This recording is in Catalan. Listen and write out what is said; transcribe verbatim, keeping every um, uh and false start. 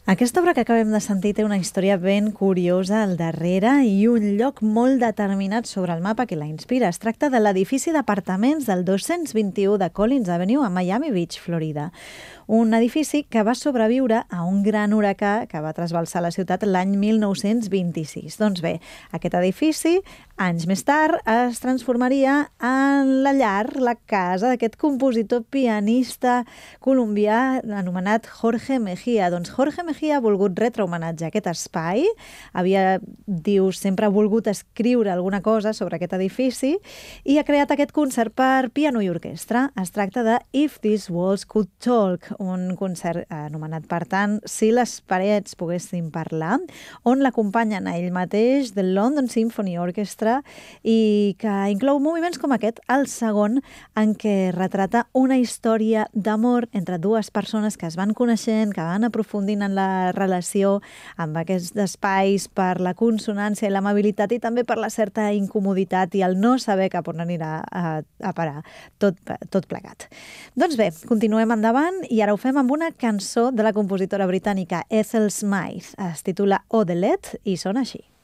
Aquesta obra que acabem de sentir té una història ben curiosa al darrere i un lloc molt determinat sobre el mapa que la inspira. Es tracta de l'edifici d'apartaments del dos-cents vint-i-u de Collins Avenue a Miami Beach, Florida. Un edifici que va sobreviure a un gran huracà que va trasbalsar la ciutat l'any mil nou-cents vint-i-sis. Doncs bé, aquest edifici, anys més tard, es transformaria en la llar, la casa d'aquest compositor pianista colombià anomenat Jorge Mejía. Doncs Jorge Mejía ha volgut retre homenatge a aquest espai, havia, diu, sempre ha volgut escriure alguna cosa sobre aquest edifici i ha creat aquest concert per piano i orquestra. Es tracta de If These Walls Could Talk, un concert anomenat, per tant, Si les parets poguessin parlar, on l'acompanyen a ell mateix del London Symphony Orchestra i que inclou moviments com aquest, el segon, en què retrata una història d'amor entre dues persones que es van coneixent, que van aprofundint en la relació amb aquests espais per la consonància i l'amabilitat i també per la certa incomoditat i el no saber cap on anirà a, a parar tot, tot plegat. Doncs bé, continuem endavant i ara ho fem amb una cançó de la compositora britànica Ethel Smythe. Es titula Odelette i sona així.